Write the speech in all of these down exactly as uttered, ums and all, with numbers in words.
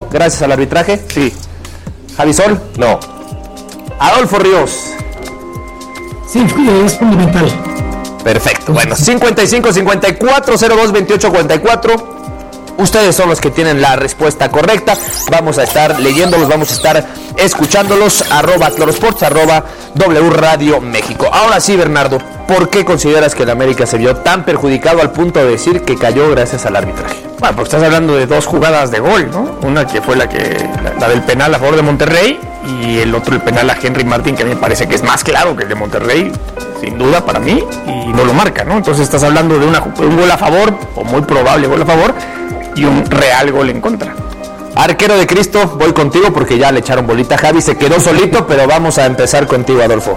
gracias al arbitraje. Sí. Javi Sol. No. Adolfo Ríos. Sí, es fundamental. Perfecto. Bueno, cincuenta y cinco cincuenta y cuatro cero dos veintiocho cuarenta y cuatro. Ustedes son los que tienen la respuesta correcta. Vamos a estar leyéndolos, vamos a estar escuchándolos. Arroba Clorosports, arroba W Radio México. Ahora sí, Bernardo, ¿por qué consideras que el América se vio tan perjudicado al punto de decir que cayó gracias al arbitraje? Bueno, pues estás hablando de dos jugadas de gol, ¿no? Una que fue la que la, la del penal a favor de Monterrey y el otro el penal a Henry Martin, que a mí me parece que es más claro que el de Monterrey, sin duda para mí, y no lo marca, ¿no? Entonces estás hablando de, una, de un gol a favor, o muy probable gol a favor, y un real gol en contra. Arquero de Cristo, voy contigo porque ya le echaron bolita a Javi, se quedó solito, pero vamos a empezar contigo, Adolfo.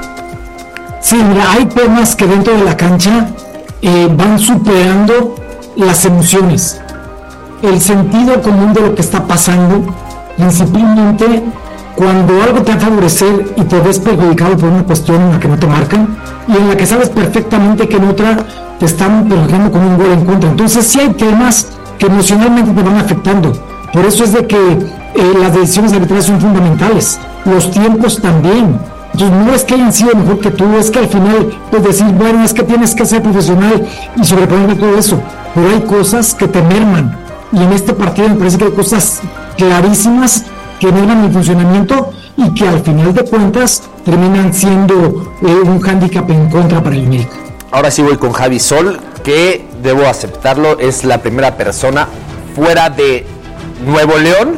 Sí, mira, hay temas que dentro de la cancha eh, van superando las emociones, el sentido común de lo que está pasando, principalmente cuando algo te va a favorecer y te ves perjudicado por una cuestión en la que no te marcan y en la que sabes perfectamente que en otra te están perjudicando con un gol en contra. Entonces sí hay temas que emocionalmente te van afectando. Por eso es de que eh, las decisiones arbitrales son fundamentales, los tiempos también. Entonces no es que hayan sido mejor que tú, es que al final pues decir, bueno, es que tienes que ser profesional y sobreponer todo eso, pero hay cosas que te merman, y en este partido me parece que hay cosas clarísimas que merman el funcionamiento y que al final de cuentas terminan siendo eh, un hándicap en contra para el América. Ahora sí voy con Javi Sol, que debo aceptarlo, es la primera persona fuera de Nuevo León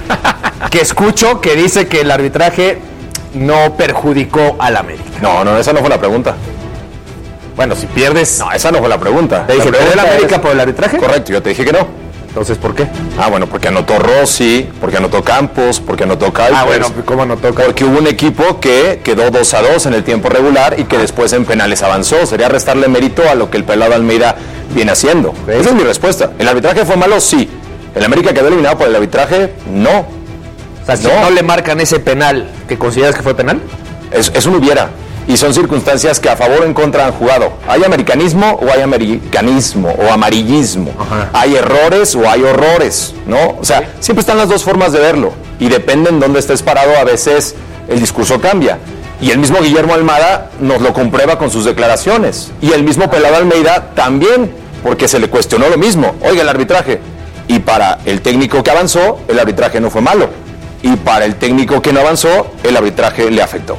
que escucho que dice que el arbitraje no perjudicó al América. No, no, esa no fue la pregunta. Bueno, si pierdes... No, esa no fue la pregunta. ¿Te dije, ¿perdió el América es... por el arbitraje? Correcto, yo te dije que no. Entonces, ¿por qué? Ah, bueno, porque anotó Rossi, porque anotó Campos, porque anotó Calpers. Ah, bueno, ¿cómo anotó Calpers? Porque hubo un equipo que quedó dos a dos en el tiempo regular y que después en penales avanzó. Sería restarle mérito a lo que el pelado Almeida viene haciendo. ¿Ves? Esa es mi respuesta. ¿El arbitraje fue malo? Sí. ¿El América quedó eliminado por el arbitraje? No. O sea, si no, no le marcan ese penal, ¿que consideras que fue penal? Es, es un hubiera. Y son circunstancias que a favor o en contra han jugado. ¿Hay americanismo o hay americanismo o amarillismo? Ajá. ¿Hay errores o hay horrores? ¿No? O sea, sí. Siempre están las dos formas de verlo. Y depende en dónde estés parado, a veces el discurso cambia. Y el mismo Guillermo Almada nos lo comprueba con sus declaraciones. Y el mismo pelado Almeida también, porque se le cuestionó lo mismo. Oiga, el arbitraje. Y para el técnico que avanzó, el arbitraje no fue malo. Y para el técnico que no avanzó, el arbitraje le afectó.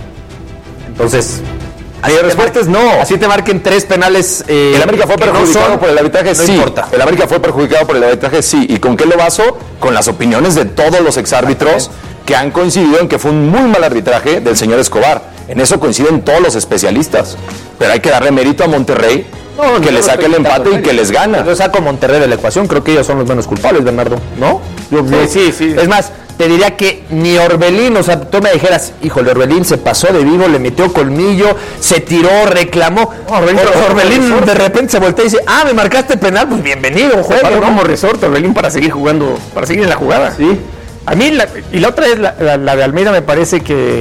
Entonces, mi respuesta es no. Así te marquen tres penales. Eh, el América fue perjudicado no son, por el arbitraje, no sí. Importa. El América fue perjudicado por el arbitraje, sí. ¿Y con qué lo baso? Con las opiniones de todos los exárbitros que han coincidido en que fue un muy mal arbitraje del señor Escobar. En eso coinciden todos los especialistas. Pero hay que darle mérito a Monterrey, no, que le saque el empate y que les gana. Yo saco a Monterrey de la ecuación, creo que ellos son los menos culpables, Bernardo, ¿no? Yo, sí, yo, sí, sí. Es más, te diría que ni Orbelín, o sea, tú me dijeras, híjole, Orbelín se pasó de vivo, le metió colmillo, se tiró, reclamó. Orbelín, Orbelín de repente se voltea y dice, ah, me marcaste penal, pues bienvenido, juego, ¿no? Como resorte, Orbelín para seguir jugando, para seguir en la jugada. Sí. A mí, la, y la otra es la, la, la de Almeida, me parece que,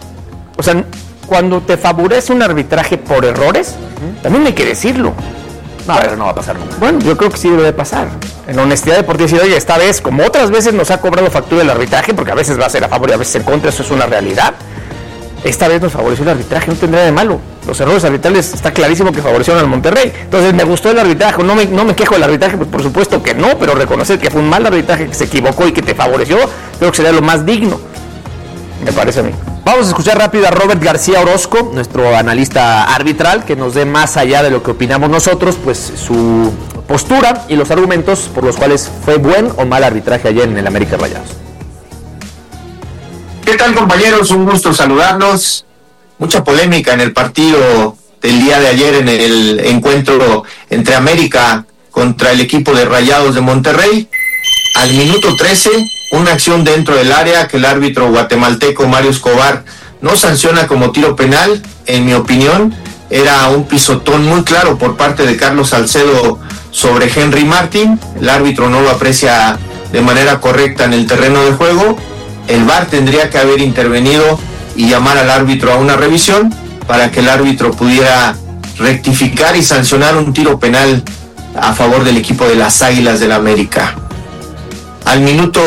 o sea, cuando te favorece un arbitraje por errores, uh-huh. también hay que decirlo. No, pero no va a pasar nunca. Bueno, yo creo que sí debe pasar. En honestidad deportiva, decir, oye, esta vez, como otras veces nos ha cobrado factura el arbitraje, porque a veces va a ser a favor y a veces en contra, eso es una realidad. Esta vez nos favoreció el arbitraje, no tendrá de malo. Los errores arbitrales está clarísimo que favorecieron al Monterrey. Entonces, me gustó el arbitraje, no me, no me quejo del arbitraje, pues por supuesto que no, pero reconocer que fue un mal arbitraje, que se equivocó y que te favoreció, creo que sería lo más digno. Me parece a mí. Vamos a escuchar rápido a Robert García Orozco, nuestro analista arbitral, que nos dé más allá de lo que opinamos nosotros, pues su postura y los argumentos por los cuales fue buen o mal arbitraje ayer en el América Rayados. ¿Qué tal, compañeros? Un gusto saludarlos. Mucha polémica en el partido del día de ayer, en el encuentro entre América contra el equipo de Rayados de Monterrey. Al minuto trece, una acción dentro del área que el árbitro guatemalteco Mario Escobar no sanciona como tiro penal. En mi opinión, era un pisotón muy claro por parte de Carlos Salcedo sobre Henry Martin. El árbitro no lo aprecia de manera correcta en el terreno de juego. El V A R tendría que haber intervenido y llamar al árbitro a una revisión para que el árbitro pudiera rectificar y sancionar un tiro penal a favor del equipo de las Águilas del América. Al minuto